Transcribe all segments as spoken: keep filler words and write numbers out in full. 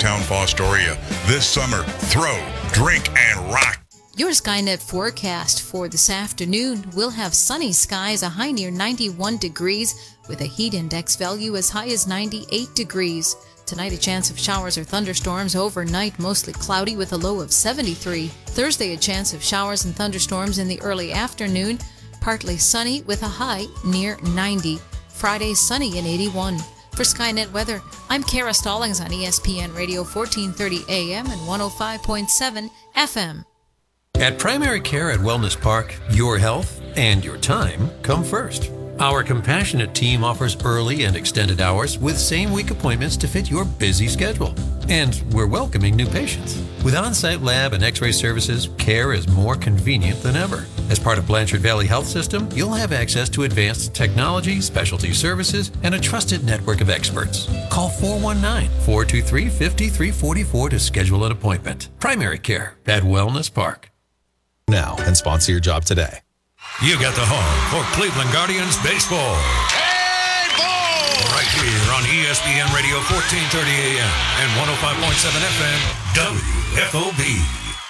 downtown Fostoria. This summer, throw, drink, and rock. Your Skynet forecast for this afternoon will have sunny skies, a high near ninety-one degrees, with a heat index value as high as ninety-eight degrees. Tonight, a chance of showers or thunderstorms. Overnight, mostly cloudy with a low of seventy-three. Thursday, a chance of showers and thunderstorms in the early afternoon. Partly sunny with a high near ninety. Friday, sunny and eighty-one. For Skynet Weather, I'm Kara Stallings on E S P N Radio fourteen thirty A M and one oh five point seven F M. At Primary Care at Wellness Park, your health and your time come first. Our compassionate team offers early and extended hours with same-week appointments to fit your busy schedule. And we're welcoming new patients. With on-site lab and x-ray services, care is more convenient than ever. As part of Blanchard Valley Health System, you'll have access to advanced technology, specialty services, and a trusted network of experts. Call four one nine, four two three, five three four four to schedule an appointment. Primary Care at Wellness Park. Now and sponsor your job today. You got the home for Cleveland Guardians baseball. Hey, ball! Right here on E S P N Radio fourteen thirty A M and one oh five point seven F M W F O B.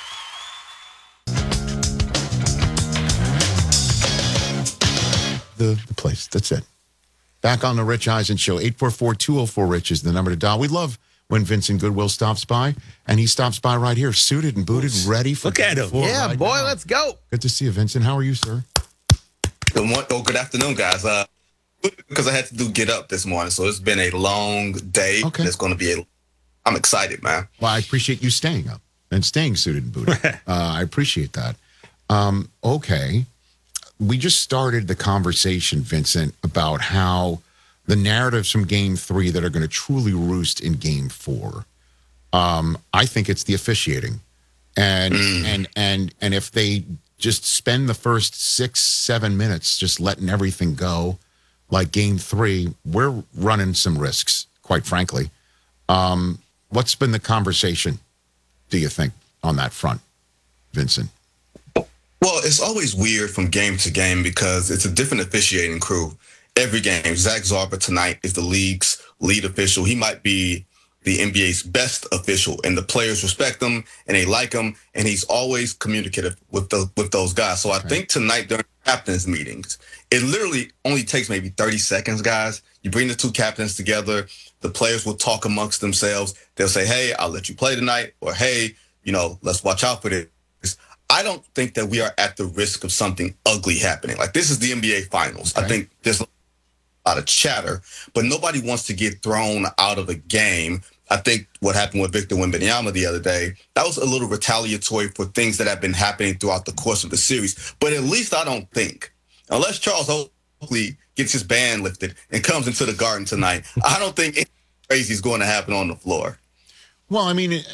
The, the place. That's it. Back on the Rich Eisen Show. eight four four, two oh four, RICH is the number to dial. We love when Vincent Goodwill stops by, and he stops by right here, suited and booted, ready for... Look at him. Yeah, right boy, now. let's go. Good to see you, Vincent. How are you, sir? Good morning. Oh, good afternoon, guys. Uh, because I had to do get up this morning, so it's been a long day. Okay. It's going to be a... I'm excited, man. Well, I appreciate you staying up and staying suited and booted. uh, I appreciate that. Um, okay. We just started the conversation, Vincent, about how the narratives from Game Three that are going to truly roost in Game Four. Um, I think it's the officiating, and mm. and and and if they just spend the first six, seven minutes just letting everything go, like Game Three, we're running some risks, quite frankly. Um, what's been the conversation, do you think, on that front, Vincent? Well, it's always weird from game to game because it's a different officiating crew every game. Zach Zarba tonight is the league's lead official. He might be the N B A's best official, and the players respect him and they like him, and he's always communicative with the, with those guys. So I okay. think tonight during captains meetings, it literally only takes maybe thirty seconds, guys. You bring the two captains together, the players will talk amongst themselves. They'll say, hey, I'll let you play tonight, or hey, you know, let's watch out for this. I don't think that we are at the risk of something ugly happening. Like, this is the N B A Finals. Okay. I think there's a lot of chatter, but nobody wants to get thrown out of a game. I think what happened with Victor Wembanyama the other day, that was a little retaliatory for things that have been happening throughout the course of the series. But at least I don't think, unless Charles Oakley gets his ban lifted and comes into the Garden tonight, I don't think anything crazy is going to happen on the floor. Well, I mean,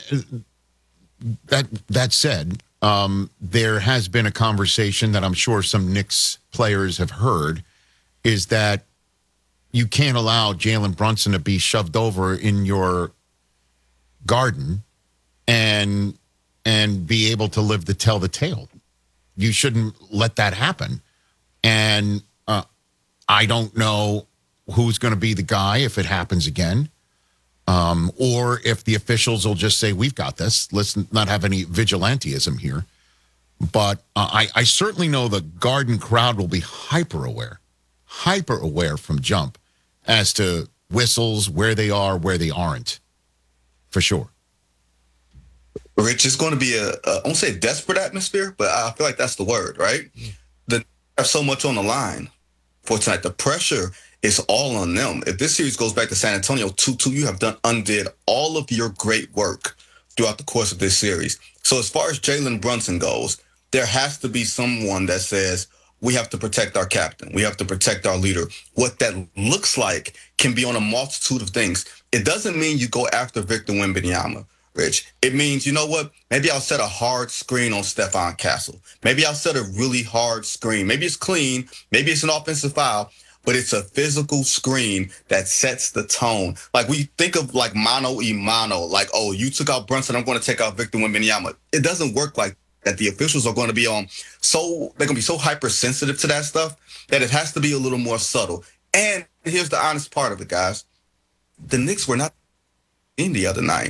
that that said, um, there has been a conversation that I'm sure some Knicks players have heard, is that you can't allow Jalen Brunson to be shoved over in your Garden and and be able to live to tell the tale. You shouldn't let that happen. And uh, I don't know who's going to be the guy if it happens again, um, or if the officials will just say, we've got this. Let's not have any vigilantism here. But uh, I, I certainly know the Garden crowd will be hyper aware, hyper aware from jump as to whistles, where they are, where they aren't, for sure. Rich, it's going to be a, a I won't say a desperate atmosphere, but I feel like that's the word, right? Yeah. The, there's so much on the line for tonight. The pressure is all on them. If this series goes back to San Antonio two two, you have done undid all of your great work throughout the course of this series. So as far as Jalen Brunson goes, there has to be someone that says, we have to protect our captain. We have to protect our leader. What that looks like can be on a multitude of things. It doesn't mean you go after Victor Wembanyama, Rich. It means, you know what? Maybe I'll set a hard screen on Stephon Castle. Maybe I'll set a really hard screen. Maybe it's clean. Maybe it's an offensive foul, but it's a physical screen that sets the tone. Like, we think of like mano y mano, like, oh, you took out Brunson, I'm going to take out Victor Wembanyama. It doesn't work like that. The officials are going to be on so they're going to be so hypersensitive to that stuff that it has to be a little more subtle. And here's the honest part of it, guys. The Knicks were not in the other night.